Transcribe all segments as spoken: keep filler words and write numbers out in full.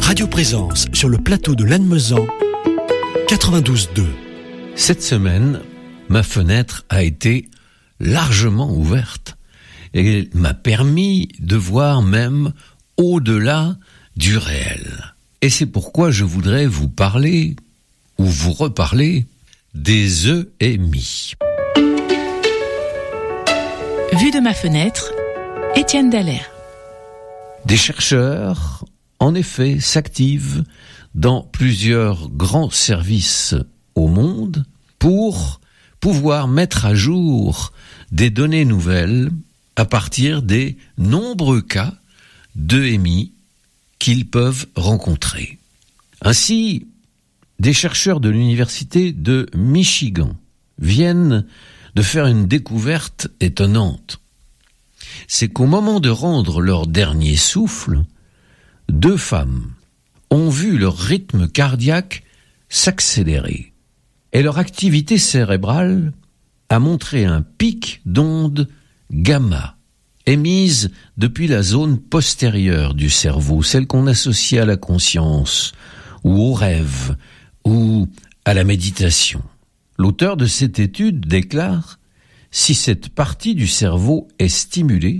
Radio Présence sur le plateau de Lannemezan, quatre-vingt-douze deux. Cette semaine, ma fenêtre a été largement ouverte et elle m'a permis de voir même au-delà du réel. Et c'est pourquoi je voudrais vous parler, ou vous reparler, des E M I. Vue de ma fenêtre, Étienne Dallaire. Des chercheurs, en effet, s'activent dans plusieurs grands services au monde pour pouvoir mettre à jour des données nouvelles à partir des nombreux cas d'E M I qu'ils peuvent rencontrer. Ainsi, des chercheurs de l'université de Michigan viennent de faire une découverte étonnante. C'est qu'au moment de rendre leur dernier souffle, deux femmes ont vu leur rythme cardiaque s'accélérer et leur activité cérébrale a montré un pic d'ondes gamma émise depuis la zone postérieure du cerveau, celle qu'on associe à la conscience ou au rêve ou à la méditation. L'auteur de cette étude déclare: si cette partie du cerveau est stimulée,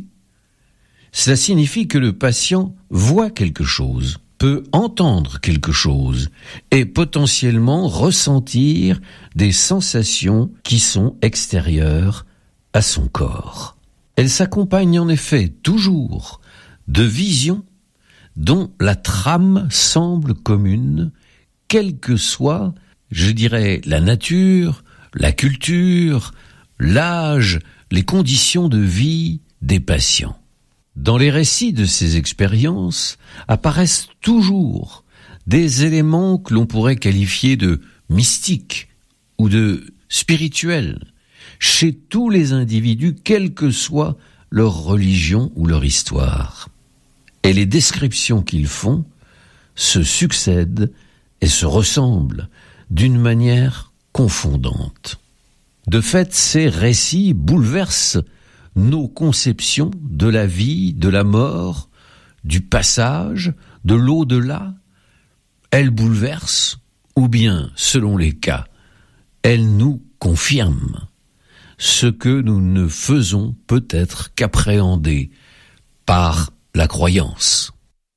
cela signifie que le patient voit quelque chose, peut entendre quelque chose et potentiellement ressentir des sensations qui sont extérieures à son corps. Elle s'accompagne en effet toujours de visions dont la trame semble commune, quelle que soit, je dirais, la nature, la culture, l'âge, les conditions de vie des patients. Dans les récits de ces expériences apparaissent toujours des éléments que l'on pourrait qualifier de mystiques ou de spirituels chez tous les individus, quelle que soit leur religion ou leur histoire. Et les descriptions qu'ils font se succèdent et se ressemblent d'une manière confondante. De fait, ces récits bouleversent nos conceptions de la vie, de la mort, du passage, de l'au-delà. Elles bouleversent, ou bien, selon les cas, elles nous confirment ce que nous ne faisons peut-être qu'appréhender par la croyance.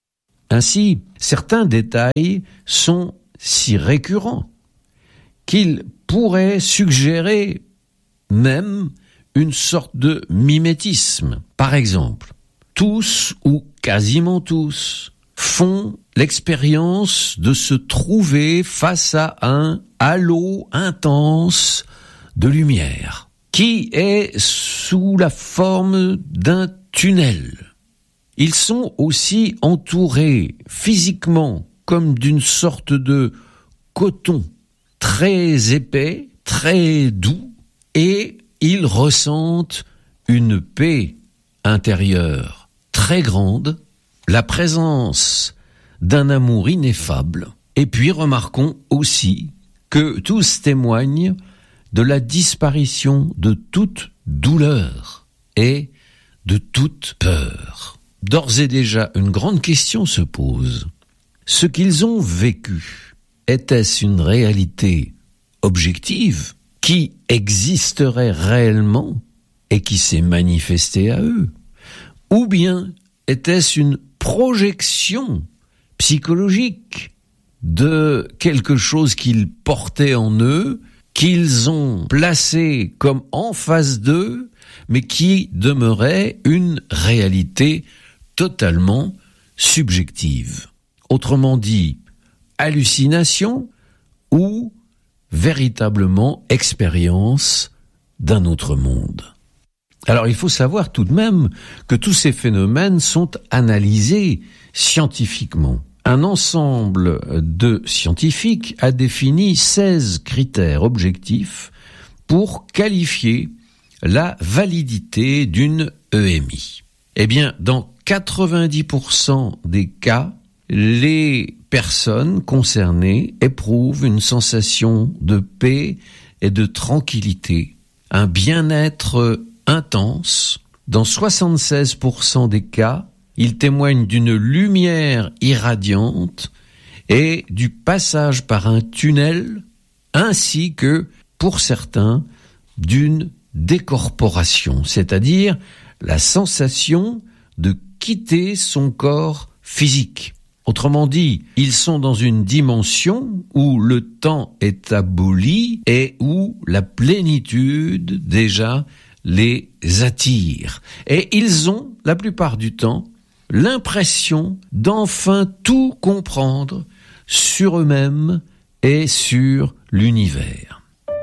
Ainsi, certains détails sont si récurrents qu'ils pourraient suggérer même une sorte de mimétisme. Par exemple, tous ou quasiment tous font l'expérience de se trouver face à un halo intense de lumière qui est sous la forme d'un tunnel. Ils sont aussi entourés physiquement comme d'une sorte de coton très épais, très doux, et ils ressentent une paix intérieure très grande, la présence d'un amour ineffable. Et puis remarquons aussi que tous témoignent de la disparition de toute douleur et de toute peur. D'ores et déjà, une grande question se pose. Ce qu'ils ont vécu, était-ce une réalité objective qui existerait réellement et qui s'est manifestée à eux? Ou bien était-ce une projection psychologique de quelque chose qu'ils portaient en eux, qu'ils ont placé comme en face d'eux, mais qui demeurait une réalité totalement subjective? Autrement dit, hallucination ou véritablement expérience d'un autre monde. Alors il faut savoir tout de même que tous ces phénomènes sont analysés scientifiquement. Un ensemble de scientifiques a défini seize critères objectifs pour qualifier la validité d'une E M I. Eh bien, dans quatre-vingt-dix pour cent des cas, les personnes concernées éprouvent une sensation de paix et de tranquillité, un bien-être intense. Dans soixante-seize pour cent des cas, Il témoigne d'une lumière irradiante et du passage par un tunnel, ainsi que, pour certains, d'une décorporation, c'est-à-dire la sensation de quitter son corps physique. Autrement dit, ils sont dans une dimension où le temps est aboli et où la plénitude déjà les attire. Et ils ont, la plupart du temps, l'impression d'enfin tout comprendre sur eux-mêmes et sur l'univers.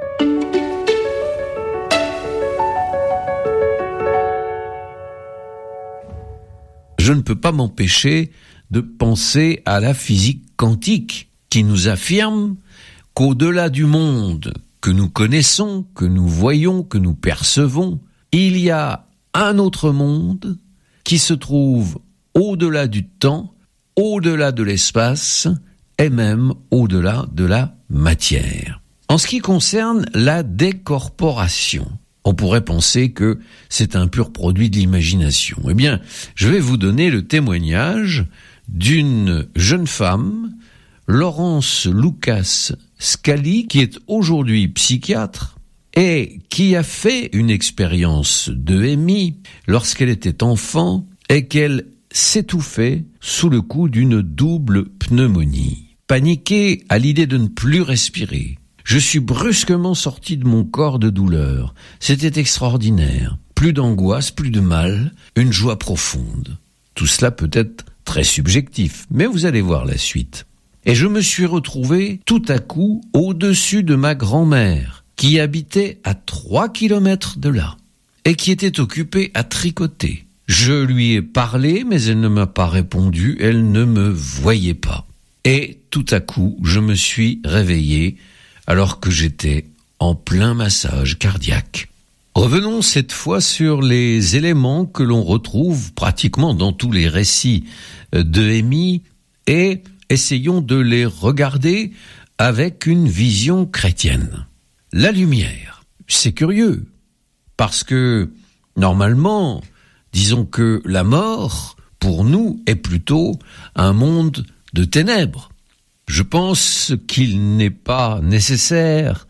Je ne peux pas m'empêcher de penser à la physique quantique qui nous affirme qu'au-delà du monde que nous connaissons, que nous voyons, que nous percevons, il y a un autre monde qui se trouve au-delà du temps, au-delà de l'espace et même au-delà de la matière. En ce qui concerne la décorporation, on pourrait penser que c'est un pur produit de l'imagination. Eh bien, je vais vous donner le témoignage d'une jeune femme, Laurence Lucas Scali, qui est aujourd'hui psychiatre et qui a fait une expérience de M I lorsqu'elle était enfant et qu'elle s'étouffait sous le coup d'une double pneumonie. Paniquée à l'idée de ne plus respirer, je suis brusquement sorti de mon corps de douleur. C'était extraordinaire. Plus d'angoisse, plus de mal, une joie profonde. Tout cela peut être très subjectif, mais vous allez voir la suite. Et je me suis retrouvé tout à coup au-dessus de ma grand-mère, qui habitait à trois kilomètres de là, et qui était occupée à tricoter. Je lui ai parlé, mais elle ne m'a pas répondu, elle ne me voyait pas. Et tout à coup, je me suis réveillé alors que j'étais en plein massage cardiaque. Revenons cette fois sur les éléments que l'on retrouve pratiquement dans tous les récits de M I et essayons de les regarder avec une vision chrétienne. La lumière, c'est curieux, parce que normalement, disons que la mort, pour nous, est plutôt un monde de ténèbres. Je pense qu'il n'est pas nécessaire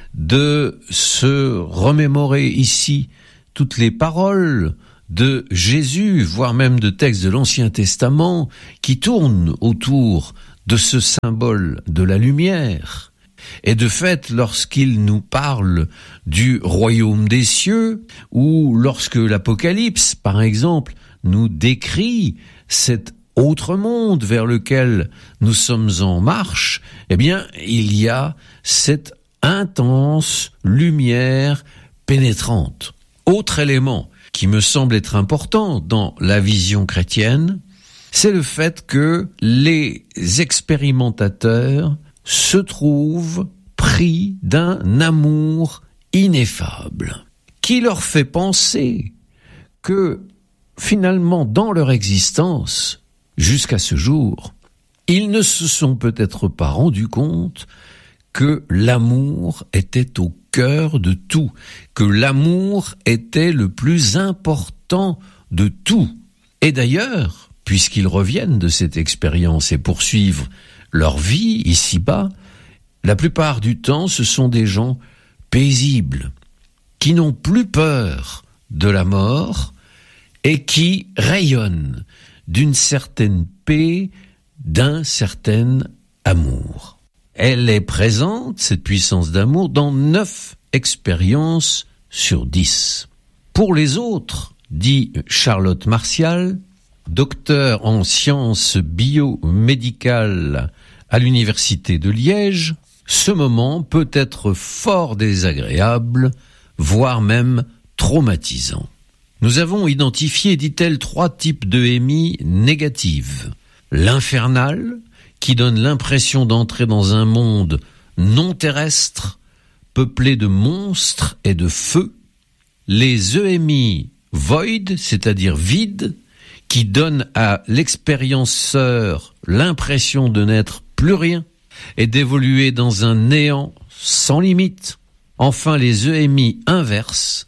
de se remémorer ici toutes les paroles de Jésus, voire même de textes de l'Ancien Testament, qui tournent autour de ce symbole de la lumière. Et de fait, lorsqu'il nous parle du royaume des cieux, ou lorsque l'Apocalypse, par exemple, nous décrit cet autre monde vers lequel nous sommes en marche, eh bien, il y a cette intense lumière pénétrante. Autre élément qui me semble être important dans la vision chrétienne, c'est le fait que les expérimentateurs se trouvent pris d'un amour ineffable, qui leur fait penser que, finalement, dans leur existence, jusqu'à ce jour, ils ne se sont peut-être pas rendus compte que l'amour était au cœur de tout, que l'amour était le plus important de tout. Et d'ailleurs, puisqu'ils reviennent de cette expérience et poursuivent leur vie ici-bas, la plupart du temps, ce sont des gens paisibles, qui n'ont plus peur de la mort et qui rayonnent d'une certaine paix, d'un certain amour. Elle est présente, cette puissance d'amour, dans neuf expériences sur dix. Pour les autres, dit Charlotte Martial, docteur en sciences biomédicales à l'université de Liège, ce moment peut être fort désagréable, voire même traumatisant. Nous avons identifié, dit-elle, trois types de M I négatives. L'infernal, qui donne l'impression d'entrer dans un monde non terrestre, peuplé de monstres et de feu. Les E M I void, c'est-à-dire vide, qui donnent à l'expérienceur l'impression de n'être plus rien et d'évoluer dans un néant sans limite. Enfin, les E M I inverses,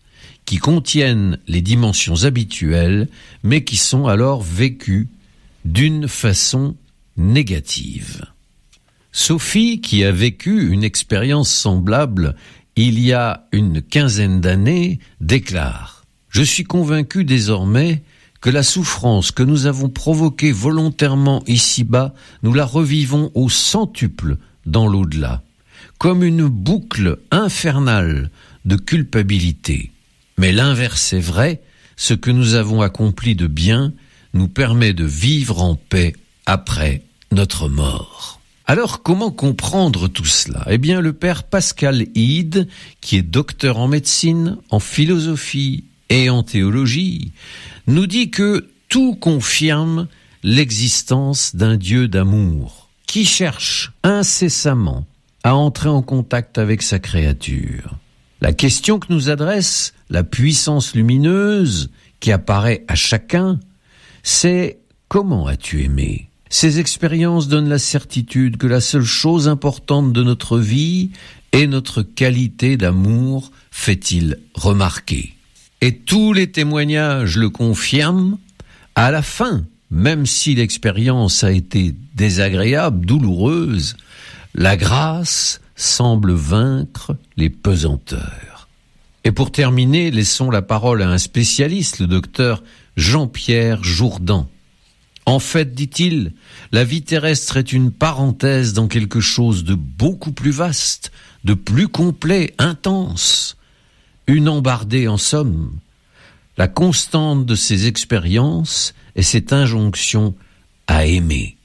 qui contiennent les dimensions habituelles, mais qui sont alors vécues d'une façon négative. Sophie, qui a vécu une expérience semblable il y a une quinzaine d'années, déclare « Je suis convaincu désormais que la souffrance que nous avons provoquée volontairement ici-bas, nous la revivons au centuple dans l'au-delà, comme une boucle infernale de culpabilité. Mais l'inverse est vrai, ce que nous avons accompli de bien nous permet de vivre en paix après notre mort. » Alors, comment comprendre tout cela ? Eh bien, le père Pascal Hide, qui est docteur en médecine, en philosophie et en théologie, nous dit que tout confirme l'existence d'un Dieu d'amour, qui cherche incessamment à entrer en contact avec sa créature. La question que nous adresse la puissance lumineuse qui apparaît à chacun, c'est « Comment as-tu aimé ?» Ces expériences donnent la certitude que la seule chose importante de notre vie est notre qualité d'amour, fait-il remarquer. Et tous les témoignages le confirment, à la fin, même si l'expérience a été désagréable, douloureuse, la grâce semble vaincre les pesanteurs. Et pour terminer, laissons la parole à un spécialiste, le docteur Jean-Pierre Jourdan. En fait, dit-il, la vie terrestre est une parenthèse dans quelque chose de beaucoup plus vaste, de plus complet, intense. Une embardée en somme. La constante de ces expériences est cette injonction à aimer.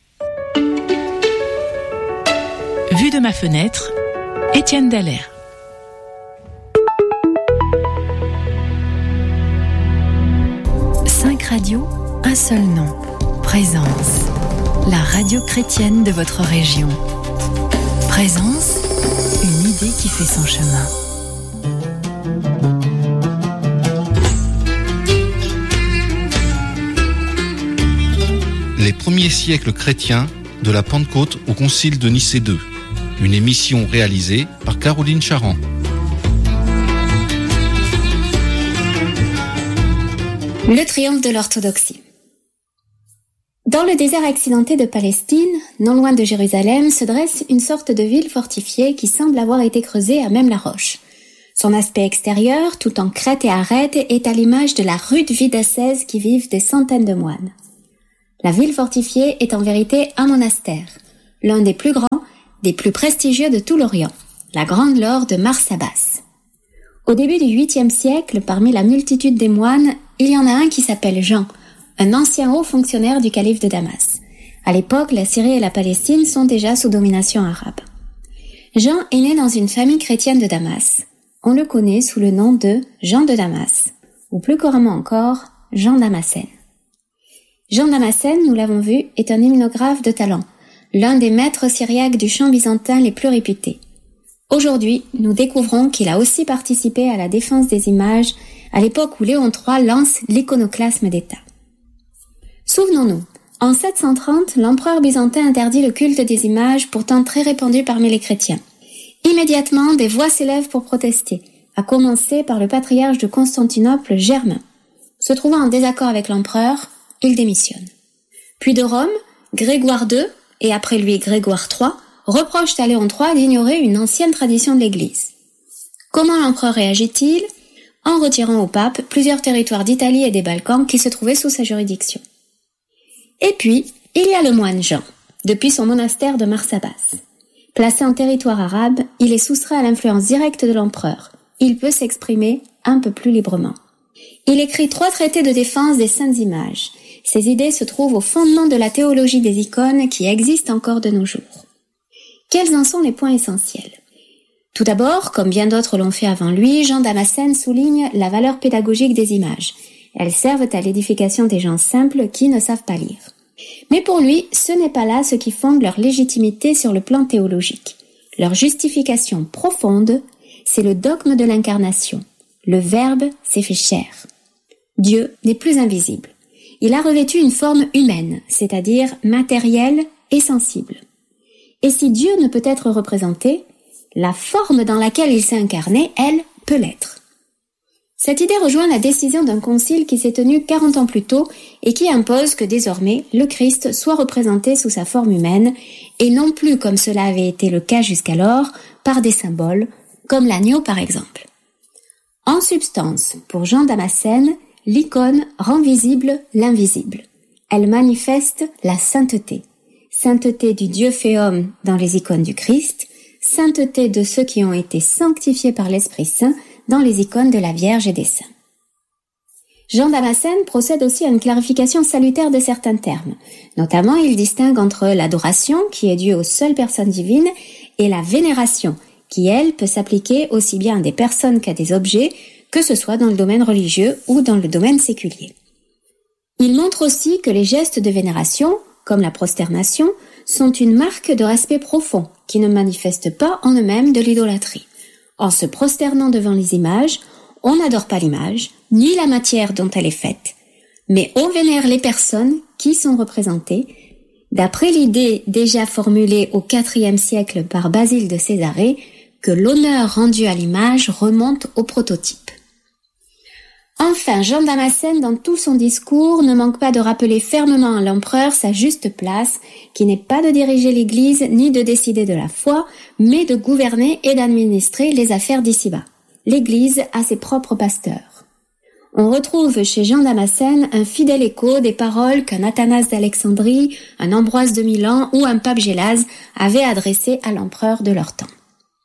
Vue de ma fenêtre, Étienne Dallaire. Cinq radios, un seul nom. Présence, la radio chrétienne de votre région. Présence, une idée qui fait son chemin. Les premiers siècles chrétiens de la Pentecôte au Concile de Nicée deux. Une émission réalisée par Caroline Charand. Le triomphe de l'orthodoxie. Dans le désert accidenté de Palestine, non loin de Jérusalem, se dresse une sorte de ville fortifiée qui semble avoir été creusée à même la roche. Son aspect extérieur, tout en crête et arête, est à l'image de la rude vie d'ascèse qui vivent des centaines de moines. La ville fortifiée est en vérité un monastère, l'un des plus grands, des plus prestigieux de tout l'Orient, la grande laure de Marsabas. Au début du huitième siècle, parmi la multitude des moines, il y en a un qui s'appelle Jean, un ancien haut fonctionnaire du calife de Damas. À l'époque, la Syrie et la Palestine sont déjà sous domination arabe. Jean est né dans une famille chrétienne de Damas. On le connaît sous le nom de Jean de Damas, ou plus couramment encore, Jean Damascène. Jean Damascène, nous l'avons vu, est un hymnographe de talent, l'un des maîtres syriaques du chant byzantin les plus réputés. Aujourd'hui, nous découvrons qu'il a aussi participé à la défense des images à l'époque où Léon trois lance l'iconoclasme d'État. Souvenons-nous, en sept cent trente, l'empereur byzantin interdit le culte des images, pourtant très répandu parmi les chrétiens. Immédiatement, des voix s'élèvent pour protester, à commencer par le patriarche de Constantinople, Germain. Se trouvant en désaccord avec l'empereur, il démissionne. Puis de Rome, Grégoire deux, et après lui Grégoire trois, reprochent à Léon trois d'ignorer une ancienne tradition de l'Église. Comment l'empereur réagit-il ? En retirant au pape plusieurs territoires d'Italie et des Balkans qui se trouvaient sous sa juridiction. Et puis, il y a le moine Jean, depuis son monastère de Marsabas. Placé en territoire arabe, il est soustrait à l'influence directe de l'empereur. Il peut s'exprimer un peu plus librement. Il écrit trois traités de défense des saintes images. Ces idées se trouvent au fondement de la théologie des icônes qui existe encore de nos jours. Quels en sont les points essentiels ? Tout d'abord, comme bien d'autres l'ont fait avant lui, Jean Damascène souligne la valeur pédagogique des images. Elles servent à l'édification des gens simples qui ne savent pas lire. Mais pour lui, ce n'est pas là ce qui fonde leur légitimité sur le plan théologique. Leur justification profonde, c'est le dogme de l'incarnation. Le Verbe s'est fait chair. Dieu n'est plus invisible. Il a revêtu une forme humaine, c'est-à-dire matérielle et sensible. Et si Dieu ne peut être représenté, la forme dans laquelle il s'est incarné, elle, peut l'être. Cette idée rejoint la décision d'un concile qui s'est tenu quarante ans plus tôt et qui impose que désormais le Christ soit représenté sous sa forme humaine et non plus comme cela avait été le cas jusqu'alors par des symboles comme l'agneau par exemple. En substance, pour Jean Damascène, l'icône rend visible l'invisible. Elle manifeste la sainteté. Sainteté du Dieu fait homme dans les icônes du Christ, sainteté de ceux qui ont été sanctifiés par l'Esprit Saint dans les icônes de la Vierge et des saints. Jean Damascène procède aussi à une clarification salutaire de certains termes. Notamment, il distingue entre l'adoration, qui est due aux seules personnes divines, et la vénération, qui, elle, peut s'appliquer aussi bien à des personnes qu'à des objets, que ce soit dans le domaine religieux ou dans le domaine séculier. Il montre aussi que les gestes de vénération, comme la prosternation, sont une marque de respect profond, qui ne manifeste pas en eux-mêmes de l'idolâtrie. En se prosternant devant les images, on n'adore pas l'image, ni la matière dont elle est faite, mais on vénère les personnes qui sont représentées, d'après l'idée déjà formulée au quatrième siècle par Basile de Césarée, que l'honneur rendu à l'image remonte au prototype. Enfin, Jean Damascène, dans tout son discours, ne manque pas de rappeler fermement à l'empereur sa juste place, qui n'est pas de diriger l'Église ni de décider de la foi, mais de gouverner et d'administrer les affaires d'ici-bas. L'Église a ses propres pasteurs. On retrouve chez Jean Damascène un fidèle écho des paroles qu'un Athanase d'Alexandrie, un Ambroise de Milan ou un pape Gélase avaient adressées à l'empereur de leur temps.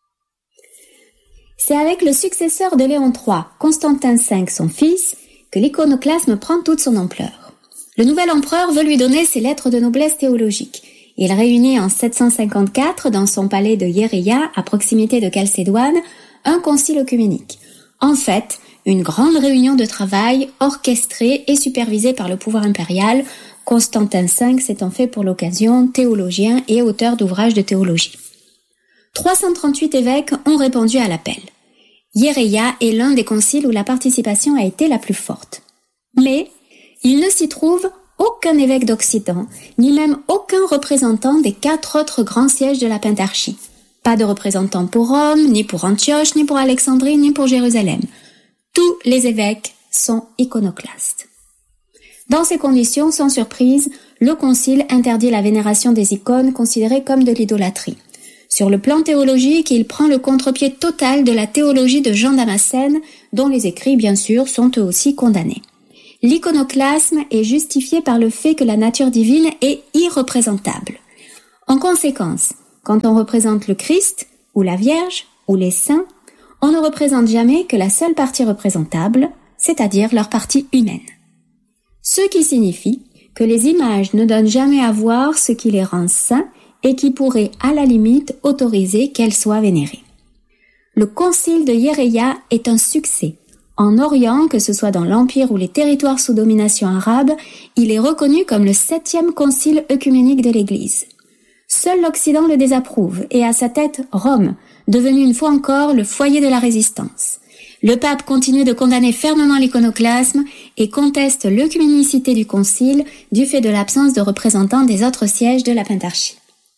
C'est avec le successeur de Léon trois, Constantin cinq, son fils, que l'iconoclasme prend toute son ampleur. Le nouvel empereur veut lui donner ses lettres de noblesse théologique. Il réunit en sept cent cinquante-quatre, dans son palais de Hiereia, à proximité de Chalcédoine, un concile œcuménique. En fait, une grande réunion de travail orchestrée et supervisée par le pouvoir impérial, Constantin cinq s'étant fait pour l'occasion théologien et auteur d'ouvrages de théologie. trois cent trente-huit évêques ont répondu à l'appel. Hiereia est l'un des conciles où la participation a été la plus forte. Mais il ne s'y trouve aucun évêque d'Occident, ni même aucun représentant des quatre autres grands sièges de la Pentarchie. Pas de représentant pour Rome, ni pour Antioche, ni pour Alexandrie, ni pour Jérusalem. Tous les évêques sont iconoclastes. Dans ces conditions, sans surprise, le concile interdit la vénération des icônes considérées comme de l'idolâtrie. Sur le plan théologique, il prend le contre-pied total de la théologie de Jean Damascène, dont les écrits, bien sûr, sont eux aussi condamnés. L'iconoclasme est justifié par le fait que la nature divine est irreprésentable. En conséquence, quand on représente le Christ, ou la Vierge, ou les saints, on ne représente jamais que la seule partie représentable, c'est-à-dire leur partie humaine. Ce qui signifie que les images ne donnent jamais à voir ce qui les rend saints et qui pourrait, à la limite, autoriser qu'elles soient vénérées. Le concile de Hiereia est un succès. En Orient, que ce soit dans l'Empire ou les territoires sous domination arabe, il est reconnu comme le septième concile œcuménique de l'Église. Seul l'Occident le désapprouve, et à sa tête Rome, devenu une fois encore le foyer de la résistance. Le pape continue de condamner fermement l'iconoclasme et conteste l'œcuménicité du concile du fait de l'absence de représentants des autres sièges de la Pentarchie.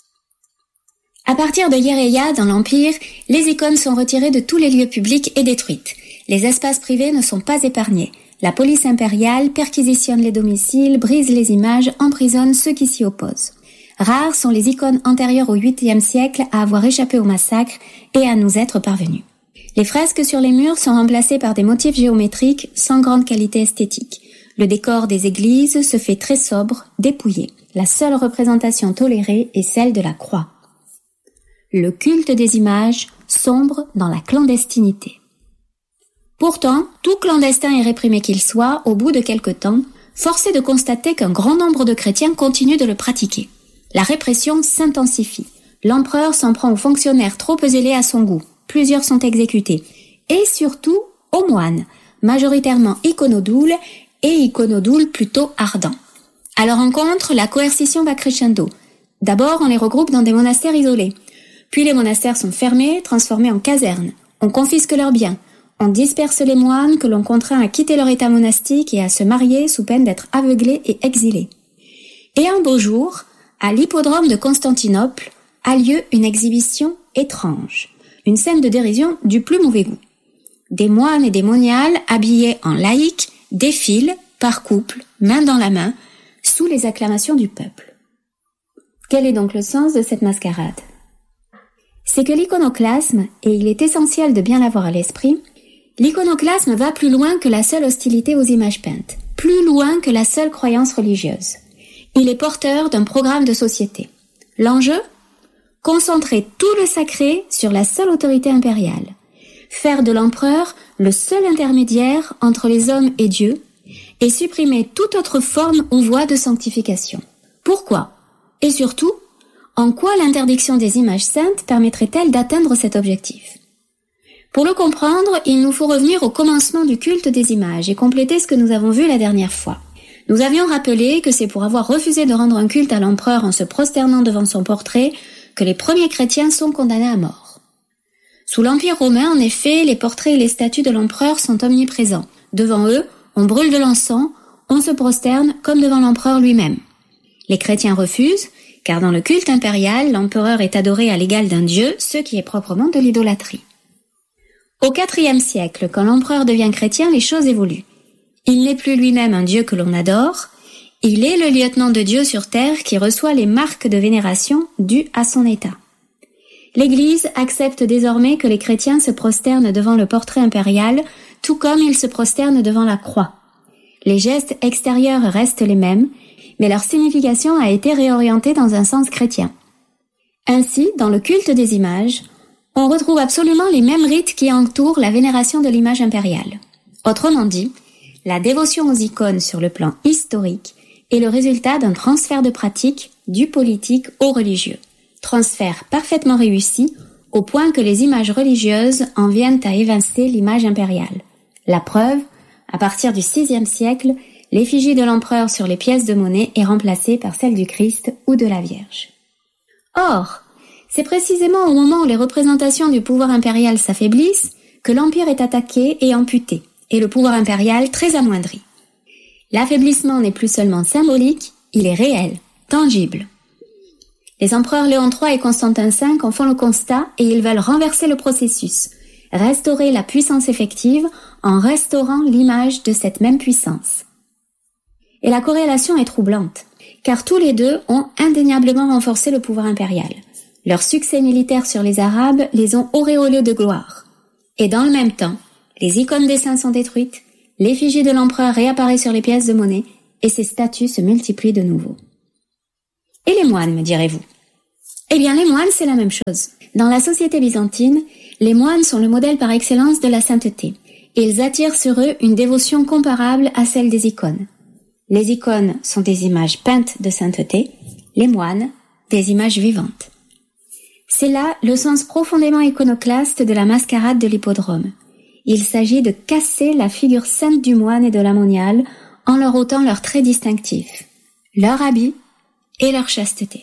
À partir de Hiereia, dans l'Empire, les icônes sont retirées de tous les lieux publics et détruites. Les espaces privés ne sont pas épargnés. La police impériale perquisitionne les domiciles, brise les images, emprisonne ceux qui s'y opposent. Rares sont les icônes antérieures au huitième siècle à avoir échappé au massacre et à nous être parvenues. Les fresques sur les murs sont remplacées par des motifs géométriques sans grande qualité esthétique. Le décor des églises se fait très sobre, dépouillé. La seule représentation tolérée est celle de la croix. Le culte des images sombre dans la clandestinité. Pourtant, tout clandestin et réprimé qu'il soit, au bout de quelque temps, force est de constater qu'un grand nombre de chrétiens continuent de le pratiquer. La répression s'intensifie. L'empereur s'en prend aux fonctionnaires trop zélés à son goût. Plusieurs sont exécutés. Et surtout aux moines, majoritairement iconodoules et iconodoules plutôt ardents. À leur encontre, la coercition va crescendo. D'abord, on les regroupe dans des monastères isolés. Puis les monastères sont fermés, transformés en casernes. On confisque leurs biens. On disperse les moines que l'on contraint à quitter leur état monastique et à se marier sous peine d'être aveuglés et exilés. Et un beau jour, à l'hippodrome de Constantinople, a lieu une exhibition étrange. Une scène de dérision du plus mauvais goût. Des moines et des moniales habillés en laïcs défilent par couple, main dans la main, sous les acclamations du peuple. Quel est donc le sens de cette mascarade ? C'est que l'iconoclasme, et il est essentiel de bien l'avoir à l'esprit, l'iconoclasme va plus loin que la seule hostilité aux images peintes, plus loin que la seule croyance religieuse. Il est porteur d'un programme de société. L'enjeu ? Concentrer tout le sacré sur la seule autorité impériale. Faire de l'empereur le seul intermédiaire entre les hommes et Dieu, et supprimer toute autre forme ou voie de sanctification. Pourquoi ? Et surtout, en quoi l'interdiction des images saintes permettrait-elle d'atteindre cet objectif ? Pour le comprendre, il nous faut revenir au commencement du culte des images et compléter ce que nous avons vu la dernière fois. Nous avions rappelé que c'est pour avoir refusé de rendre un culte à l'empereur en se prosternant devant son portrait que les premiers chrétiens sont condamnés à mort. Sous l'Empire romain, en effet, les portraits et les statues de l'empereur sont omniprésents. Devant eux, on brûle de l'encens, on se prosterne comme devant l'empereur lui-même. Les chrétiens refusent, car dans le culte impérial, l'empereur est adoré à l'égal d'un dieu, ce qui est proprement de l'idolâtrie. Au quatrième siècle, quand l'empereur devient chrétien, les choses évoluent. Il n'est plus lui-même un dieu que l'on adore, il est le lieutenant de Dieu sur terre qui reçoit les marques de vénération dues à son état. L'Église accepte désormais que les chrétiens se prosternent devant le portrait impérial, tout comme ils se prosternent devant la croix. Les gestes extérieurs restent les mêmes, mais leur signification a été réorientée dans un sens chrétien. Ainsi, dans le culte des images, on retrouve absolument les mêmes rites qui entourent la vénération de l'image impériale. Autrement dit, la dévotion aux icônes sur le plan historique est le résultat d'un transfert de pratique du politique au religieux. Transfert parfaitement réussi au point que les images religieuses en viennent à évincer l'image impériale. La preuve, à partir du sixième siècle, l'effigie de l'empereur sur les pièces de monnaie est remplacée par celle du Christ ou de la Vierge. Or, c'est précisément au moment où les représentations du pouvoir impérial s'affaiblissent que l'empire est attaqué et amputé, et le pouvoir impérial très amoindri. L'affaiblissement n'est plus seulement symbolique, il est réel, tangible. Les empereurs Léon trois et Constantin cinq en font le constat et ils veulent renverser le processus, restaurer la puissance effective en restaurant l'image de cette même puissance. Et la corrélation est troublante, car tous les deux ont indéniablement renforcé le pouvoir impérial. Leurs succès militaires sur les Arabes les ont auréolés de gloire. Et dans le même temps, les icônes des saints sont détruites, l'effigie de l'empereur réapparaît sur les pièces de monnaie, et ses statues se multiplient de nouveau. Et les moines, me direz-vous ? Eh bien, les moines, c'est la même chose. Dans la société byzantine, les moines sont le modèle par excellence de la sainteté. Ils attirent sur eux une dévotion comparable à celle des icônes. Les icônes sont des images peintes de sainteté, les moines, des images vivantes. C'est là le sens profondément iconoclaste de la mascarade de l'hippodrome. Il s'agit de casser la figure sainte du moine et de la moniale en leur ôtant leurs traits distinctifs, leur habit et leur chasteté.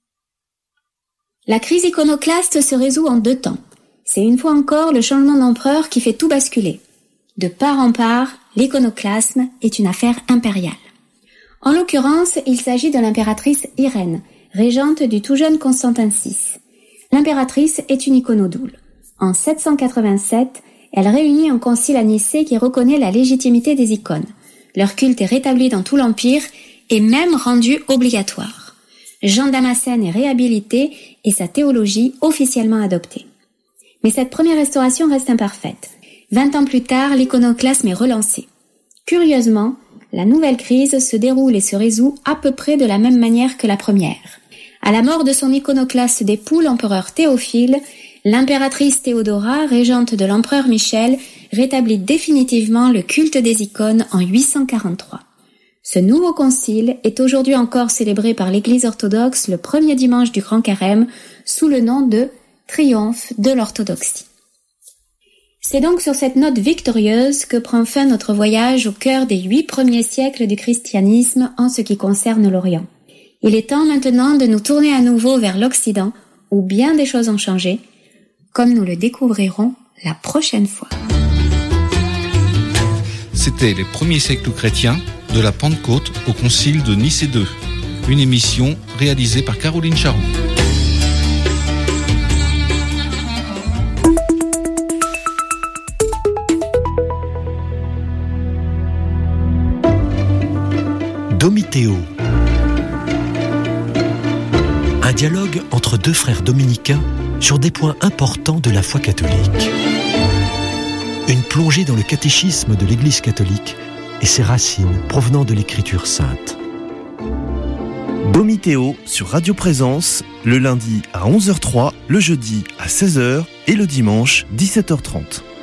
La crise iconoclaste se résout en deux temps. C'est une fois encore le changement d'empereur qui fait tout basculer. De part en part, l'iconoclasme est une affaire impériale. En l'occurrence, il s'agit de l'impératrice Irène, régente du tout jeune Constantin six. L'impératrice est une iconodoule. En sept cent quatre-vingt-sept, elle réunit un concile à Nicée qui reconnaît la légitimité des icônes. Leur culte est rétabli dans tout l'Empire et même rendu obligatoire. Jean Damascène est réhabilité et sa théologie officiellement adoptée. Mais cette première restauration reste imparfaite. Vingt ans plus tard, l'iconoclasme est relancé. Curieusement, la nouvelle crise se déroule et se résout à peu près de la même manière que la première. À la mort de son iconoclaste d'époux, l'empereur Théophile, l'impératrice Théodora, régente de l'empereur Michel, rétablit définitivement le culte des icônes en huit cent quarante-trois. Ce nouveau concile est aujourd'hui encore célébré par l'Église orthodoxe le premier dimanche du Grand Carême sous le nom de Triomphe de l'orthodoxie. C'est donc sur cette note victorieuse que prend fin notre voyage au cœur des huit premiers siècles du christianisme en ce qui concerne l'Orient. Il est temps maintenant de nous tourner à nouveau vers l'Occident, où bien des choses ont changé, comme nous le découvrirons la prochaine fois. C'était les premiers siècles chrétiens, de la Pentecôte au concile de Nicée deux, une émission réalisée par Caroline Charon. Domitéo. Un dialogue entre deux frères dominicains sur des points importants de la foi catholique. Une plongée dans le catéchisme de l'Église catholique et ses racines provenant de l'Écriture sainte. Domitéo sur Radio Présence, le lundi à onze heures zéro trois, le jeudi à seize heures et le dimanche dix-sept heures trente.